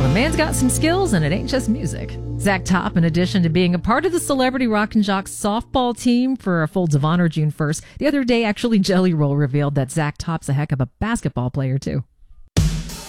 man's got some skills, and it ain't just music. Zach Top, in addition to being a part of the Celebrity Rockin' Jocks softball team for a Folds of Honor June 1st, the other day actually Jelly Roll revealed that Zach Top's a heck of a basketball player, too.